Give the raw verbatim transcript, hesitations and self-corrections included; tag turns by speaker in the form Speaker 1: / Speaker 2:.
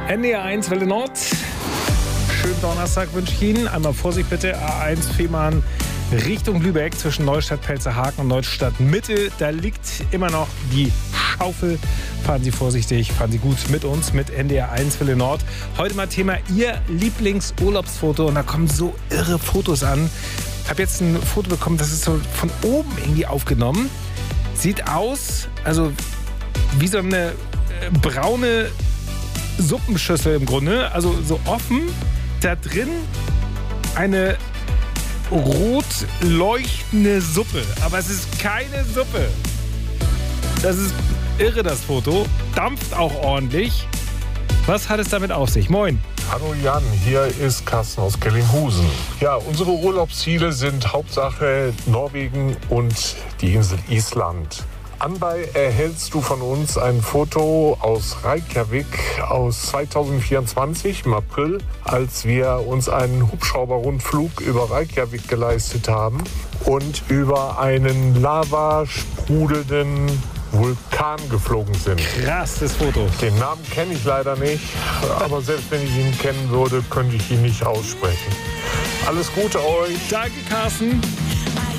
Speaker 1: N D R eins Welle Nord. Schönen Donnerstag wünsche ich Ihnen. Einmal Vorsicht bitte, A eins Fehmarn Richtung Lübeck zwischen Neustadt, Pelzerhaken und Neustadt Mitte. Da liegt immer noch die Schaufel. Fahren Sie vorsichtig, fahren Sie gut mit uns, mit N D R eins Welle Nord. Heute mal Thema Ihr Lieblingsurlaubsfoto. Und da kommen so irre Fotos an. Ich habe jetzt ein Foto bekommen, das ist so von oben irgendwie aufgenommen. Sieht aus, also wie so eine äh, braune Suppenschüssel im Grunde. Also so offen. Da drin eine rot leuchtende Suppe. Aber es ist keine Suppe. Das ist irre, das Foto. Dampft auch ordentlich. Was hat es damit auf sich? Moin.
Speaker 2: Hallo Jan, hier ist Carsten aus Kellinghusen. Ja, unsere Urlaubsziele sind Hauptsache Norwegen und die Insel Island. Anbei erhältst du von uns ein Foto aus Reykjavik aus zweitausendvierundzwanzig im April, als wir uns einen Hubschrauberrundflug über Reykjavik geleistet haben und über einen lavasprudelnden Vulkan geflogen sind.
Speaker 1: Krass, das Foto.
Speaker 2: Den Namen kenne ich leider nicht, aber selbst wenn ich ihn kennen würde, könnte ich ihn nicht aussprechen. Alles Gute euch.
Speaker 1: Danke, Carsten.